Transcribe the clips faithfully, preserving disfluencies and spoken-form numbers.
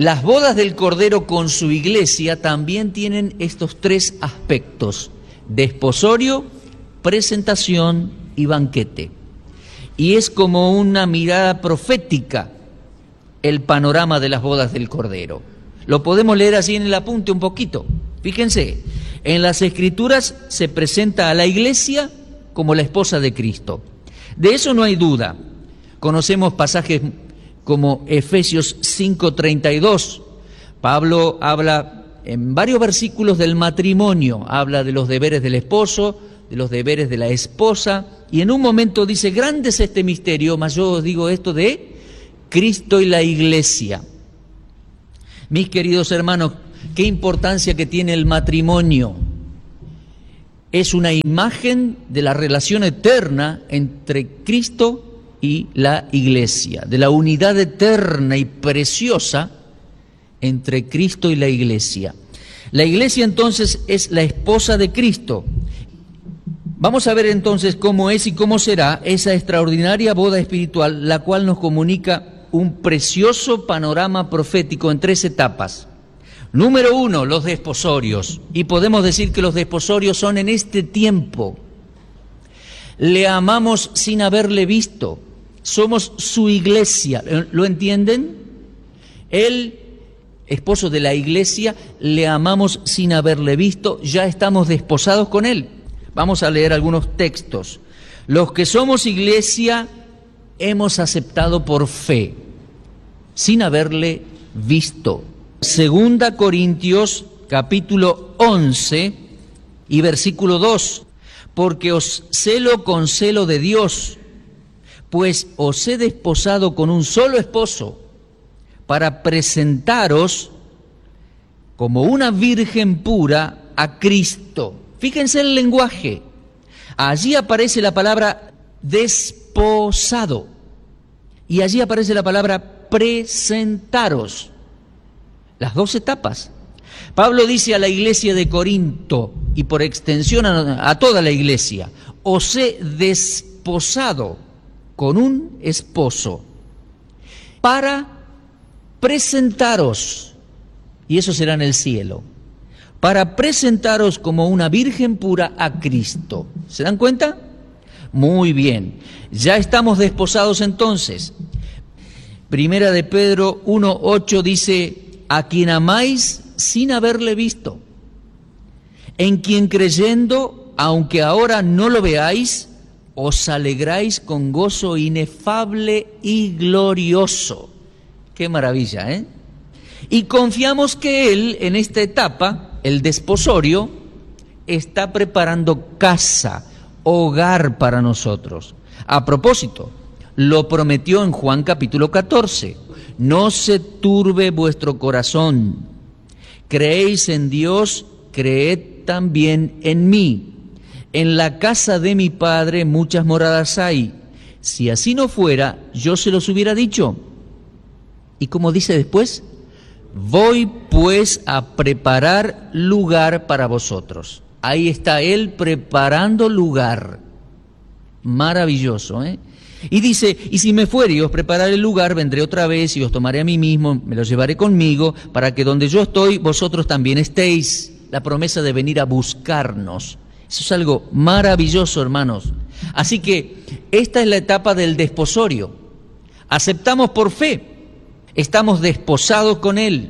Las bodas del Cordero con su iglesia también tienen estos tres aspectos: desposorio, presentación y banquete. Y es como una mirada profética el panorama de las bodas del Cordero. Lo podemos leer así en el apunte un poquito. Fíjense, en las Escrituras se presenta a la iglesia como la esposa de Cristo. De eso no hay duda. Conocemos pasajes como Efesios cinco treinta y dos. Pablo habla en varios versículos del matrimonio, habla de los deberes del esposo, de los deberes de la esposa, y en un momento dice: grande es este misterio, mas yo os digo esto de Cristo y la iglesia. Mis queridos hermanos, qué importancia que tiene el matrimonio. Es una imagen de la relación eterna entre Cristo y la iglesia, de la unidad eterna y preciosa entre Cristo y la iglesia. La iglesia entonces es la esposa de Cristo. Vamos a ver entonces cómo es y cómo será esa extraordinaria boda espiritual, la cual nos comunica un precioso panorama profético en tres etapas. Número uno, los desposorios. Y podemos decir que los desposorios son en este tiempo. Le amamos sin haberle visto. Somos su iglesia. ¿Lo entienden? El esposo de la iglesia, le amamos sin haberle visto, ya estamos desposados con él. Vamos a leer algunos textos. Los que somos iglesia hemos aceptado por fe, sin haberle visto. Segunda Corintios capítulo once y versículo dos. Porque os celo con celo de Dios, pues os he desposado con un solo esposo, para presentaros como una virgen pura a Cristo. Fíjense el lenguaje. Allí aparece la palabra desposado y allí aparece la palabra presentaros. Las dos etapas. Pablo dice a la iglesia de Corinto y por extensión a, a toda la iglesia: os he desposado con un esposo para presentaros, y eso será en el cielo, para presentaros como una virgen pura a Cristo. ¿Se dan cuenta? Muy bien, ya estamos desposados entonces. Primera de Pedro uno ocho dice: a quien amáis sin haberle visto, en quien creyendo, aunque ahora no lo veáis, os alegráis con gozo inefable y glorioso. Qué maravilla, ¿eh? Y confiamos que Él, en esta etapa, el desposorio, está preparando casa, hogar para nosotros. A propósito, lo prometió en Juan capítulo catorce. No se turbe vuestro corazón. Creéis en Dios, creed también en mí. En la casa de mi Padre muchas moradas hay. Si así no fuera, yo se los hubiera dicho. Y como dice después: voy pues a preparar lugar para vosotros. Ahí está Él preparando lugar. Maravilloso, ¿eh? Y dice: y si me fuere y os prepararé el lugar, vendré otra vez y os tomaré a mí mismo, me los llevaré conmigo, para que donde yo estoy, vosotros también estéis. La promesa de venir a buscarnos. Eso es algo maravilloso, hermanos. Así que esta es la etapa del desposorio. Aceptamos por fe. Estamos desposados con Él.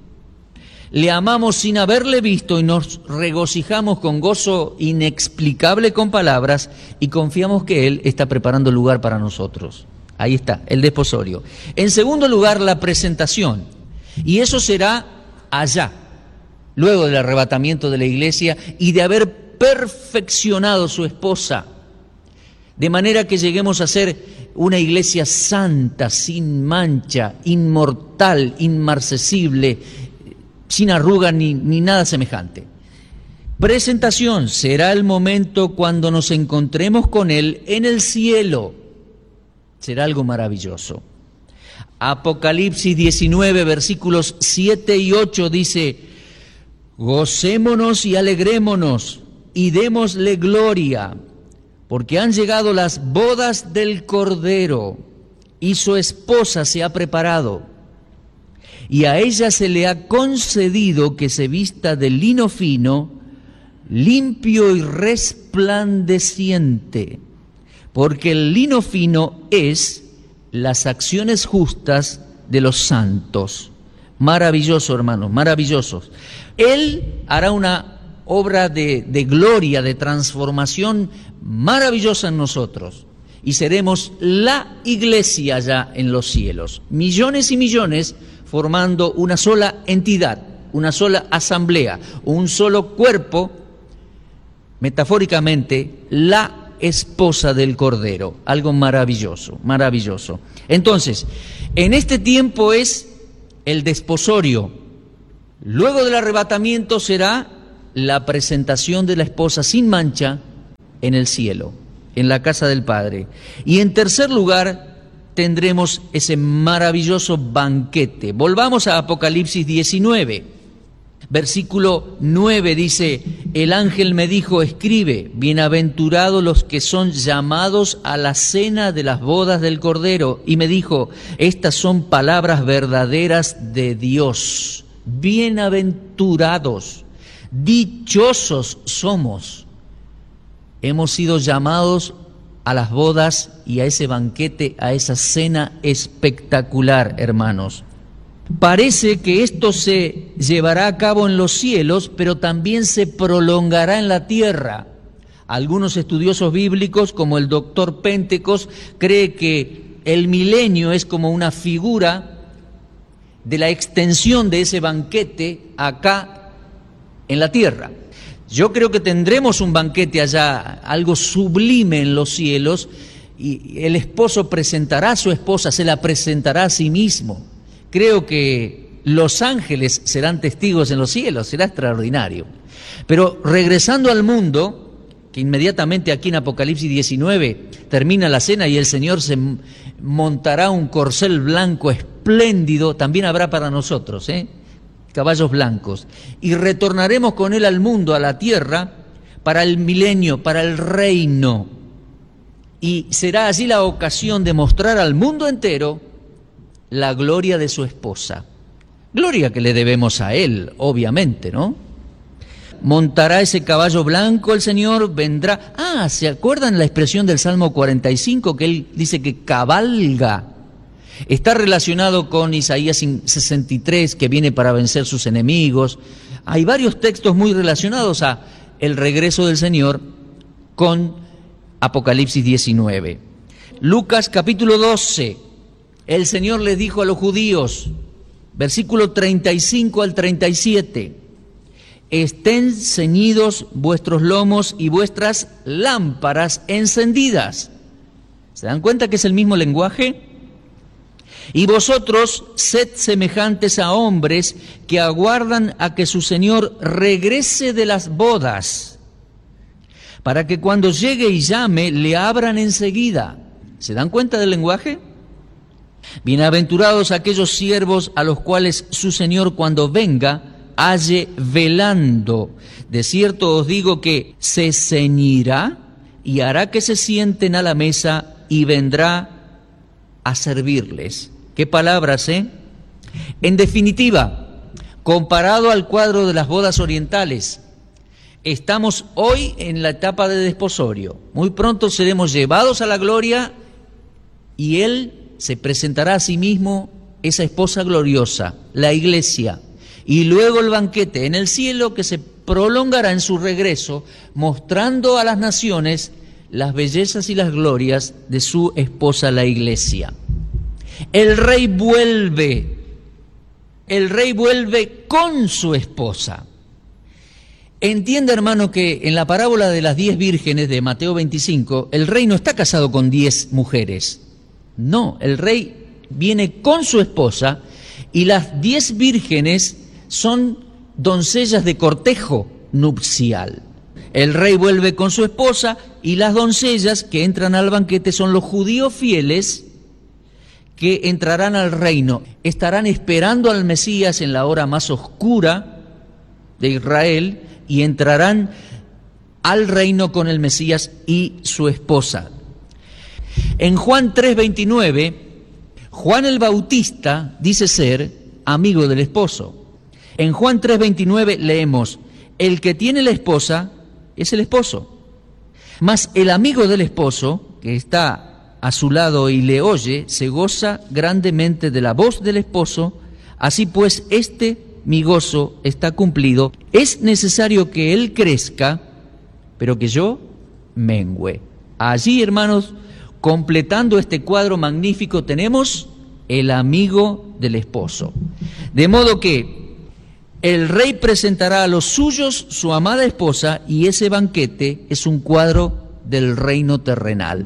Le amamos sin haberle visto y nos regocijamos con gozo inexplicable con palabras y confiamos que Él está preparando lugar para nosotros. Ahí está, el desposorio. En segundo lugar, la presentación. Y eso será allá, luego del arrebatamiento de la iglesia y de haber perfeccionado su esposa, de manera que lleguemos a ser una iglesia santa, sin mancha, inmortal, inmarcesible, sin arruga ni, ni nada semejante. Presentación será el momento cuando nos encontremos con Él en el cielo. Será algo maravilloso. Apocalipsis diecinueve, versículos siete y ocho dice: gocémonos y alegrémonos y démosle gloria, porque han llegado las bodas del Cordero y su esposa se ha preparado. y a ella se le ha concedido que se vista de lino fino, limpio y resplandeciente, porque el lino fino es las acciones justas de los santos. Maravilloso, hermanos, maravillosos. Él hará una obra de, de gloria, de transformación maravillosa en nosotros, y seremos la iglesia ya en los cielos, millones y millones formando una sola entidad, una sola asamblea, un solo cuerpo, metafóricamente, la esposa del Cordero. Algo maravilloso, maravilloso. Entonces, en este tiempo es el desposorio. Luego del arrebatamiento será la presentación de la esposa sin mancha en el cielo, en la casa del Padre. Y en tercer lugar, tendremos ese maravilloso banquete. Volvamos a Apocalipsis diecinueve, versículo nueve, dice: el ángel me dijo, escribe, bienaventurados los que son llamados a la cena de las bodas del Cordero. Y me dijo, estas son palabras verdaderas de Dios. Bienaventurados, dichosos somos. Hemos sido llamados a las bodas y a ese banquete, a esa cena espectacular, hermanos. Parece que esto se llevará a cabo en los cielos, pero también se prolongará en la tierra. Algunos estudiosos bíblicos, como el doctor Pentecos, cree que el milenio es como una figura de la extensión de ese banquete acá en la tierra. Yo creo que tendremos un banquete allá, algo sublime en los cielos, y el esposo presentará a su esposa, se la presentará a sí mismo. Creo que los ángeles serán testigos en los cielos, será extraordinario. Pero regresando al mundo, que inmediatamente aquí en Apocalipsis diecinueve termina la cena y el Señor se montará un corcel blanco espléndido, también habrá para nosotros, ¿eh? caballos blancos, y retornaremos con él al mundo, a la tierra, para el milenio, para el reino, y será allí la ocasión de mostrar al mundo entero la gloria de su esposa, gloria que le debemos a él, obviamente, ¿no? Montará ese caballo blanco el Señor, vendrá. Ah, ¿se acuerdan la expresión del Salmo cuarenta y cinco que él dice que cabalga? Está relacionado con Isaías sesenta y tres, que viene para vencer sus enemigos. Hay varios textos muy relacionados a el regreso del Señor con Apocalipsis diecinueve. Lucas capítulo doce, el Señor les dijo a los judíos, versículo treinta y cinco al treinta y siete, estén ceñidos vuestros lomos y vuestras lámparas encendidas. ¿Se dan cuenta que es el mismo lenguaje? Y vosotros sed semejantes a hombres que aguardan a que su Señor regrese de las bodas, para que cuando llegue y llame, le abran enseguida. ¿Se dan cuenta del lenguaje? Bienaventurados aquellos siervos a los cuales su Señor cuando venga halle velando. De cierto os digo que se ceñirá y hará que se sienten a la mesa y vendrá a servirles. ¿Qué palabras, eh? En definitiva, comparado al cuadro de las bodas orientales, estamos hoy en la etapa de desposorio. Muy pronto seremos llevados a la gloria y Él se presentará a sí mismo, esa esposa gloriosa, la iglesia, y luego el banquete en el cielo que se prolongará en su regreso, mostrando a las naciones las bellezas y las glorias de su esposa, la iglesia. El rey vuelve, el rey vuelve con su esposa. Entienda, hermano, que en la parábola de las diez vírgenes de Mateo veinticinco, el rey no está casado con diez mujeres. No, el rey viene con su esposa y las diez vírgenes son doncellas de cortejo nupcial. El rey vuelve con su esposa y las doncellas que entran al banquete son los judíos fieles que entrarán al reino. Estarán esperando al Mesías en la hora más oscura de Israel y entrarán al reino con el Mesías y su esposa. En Juan tres veintinueve, Juan el Bautista dice ser amigo del esposo. En Juan tres veintinueve leemos, el que tiene la esposa es el esposo. Mas el amigo del esposo, que está a su lado y le oye, se goza grandemente de la voz del esposo. Así pues, este mi gozo está cumplido. Es necesario que él crezca, pero que yo mengüe. Allí, hermanos, completando este cuadro magnífico, tenemos el amigo del esposo. De modo que el rey presentará a los suyos su amada esposa, y ese banquete es un cuadro del reino terrenal.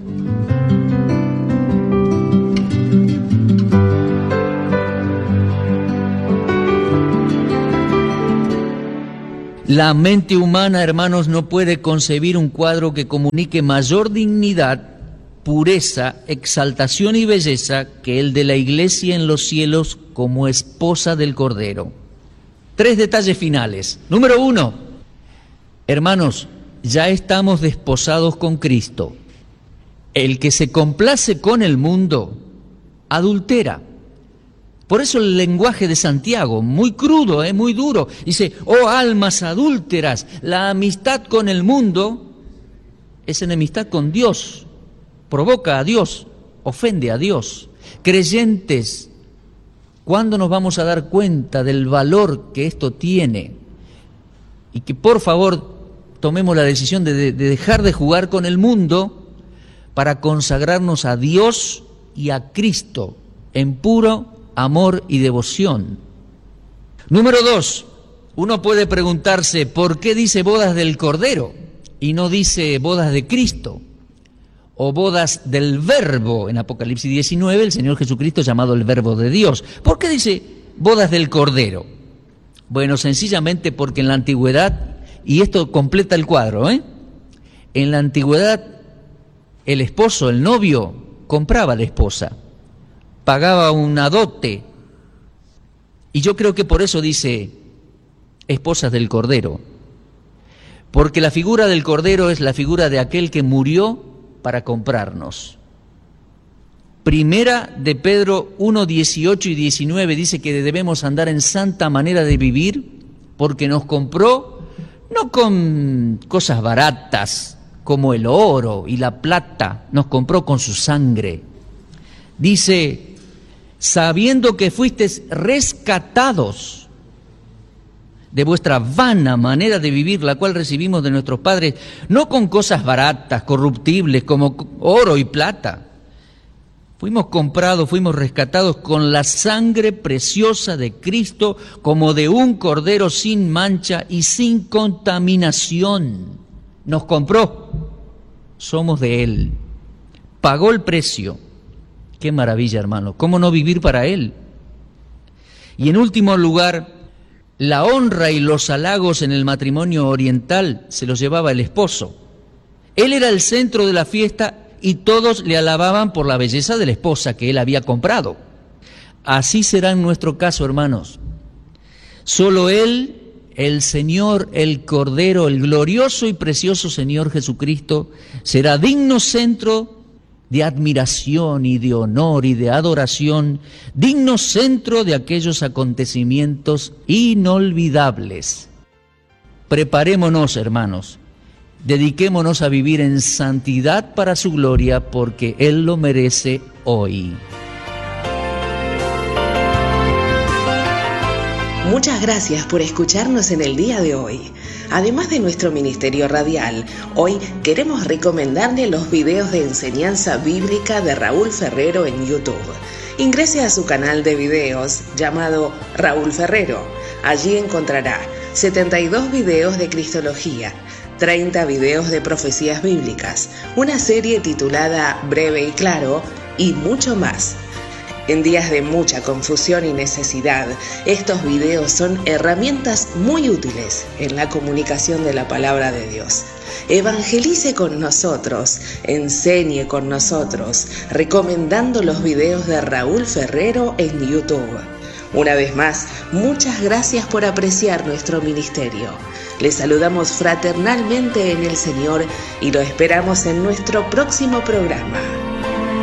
La mente humana, hermanos, no puede concebir un cuadro que comunique mayor dignidad, pureza, exaltación y belleza que el de la iglesia en los cielos como esposa del Cordero. Tres detalles finales. Número uno, hermanos, ya estamos desposados con Cristo. El que se complace con el mundo adultera. Por eso el lenguaje de Santiago, muy crudo, ¿eh? muy duro, dice, oh almas adúlteras, la amistad con el mundo es enemistad con Dios, provoca a Dios, ofende a Dios. Creyentes, ¿cuándo nos vamos a dar cuenta del valor que esto tiene? Y que por favor tomemos la decisión de, de, de dejar de jugar con el mundo para consagrarnos a Dios y a Cristo en puro amor y devoción. Número dos, uno puede preguntarse, ¿por qué dice bodas del Cordero y no dice bodas de Cristo? O bodas del Verbo. En Apocalipsis diecinueve, el Señor Jesucristo llamado el Verbo de Dios. ¿Por qué dice bodas del Cordero? Bueno, sencillamente porque en la antigüedad, y esto completa el cuadro, ¿eh? En la antigüedad, el esposo, el novio, compraba a la esposa, pagaba una dote, y yo creo que por eso dice esposas del Cordero, porque la figura del Cordero es la figura de aquel que murió para comprarnos. Primera de Pedro uno, dieciocho y diecinueve dice que debemos andar en santa manera de vivir, porque nos compró no con cosas baratas como el oro y la plata, nos compró con su sangre. Dice, sabiendo que fuisteis rescatados de vuestra vana manera de vivir, la cual recibimos de nuestros padres, no con cosas baratas, corruptibles, como oro y plata. Fuimos comprados, fuimos rescatados con la sangre preciosa de Cristo, como de un cordero sin mancha y sin contaminación. Nos compró, somos de Él, pagó el precio. Qué maravilla, hermano, ¿cómo no vivir para Él? Y en último lugar, la honra y los halagos en el matrimonio oriental se los llevaba el esposo. Él era el centro de la fiesta y todos le alababan por la belleza de la esposa que él había comprado. Así será en nuestro caso, hermanos. Solo Él, el Señor, el Cordero, el glorioso y precioso Señor Jesucristo, será digno centro de admiración y de honor y de adoración, digno centro de aquellos acontecimientos inolvidables. Preparémonos, hermanos, dediquémonos a vivir en santidad para su gloria, porque Él lo merece hoy. Muchas gracias por escucharnos en el día de hoy. Además de nuestro ministerio radial, hoy queremos recomendarle los videos de enseñanza bíblica de Raúl Ferrero en YouTube. Ingrese a su canal de videos llamado Raúl Ferrero. Allí encontrará setenta y dos videos de Cristología, treinta videos de profecías bíblicas, una serie titulada Breve y Claro y mucho más. En días de mucha confusión y necesidad, estos videos son herramientas muy útiles en la comunicación de la palabra de Dios. Evangelice con nosotros, enseñe con nosotros, recomendando los videos de Raúl Ferrero en YouTube. Una vez más, muchas gracias por apreciar nuestro ministerio. Les saludamos fraternalmente en el Señor y lo esperamos en nuestro próximo programa.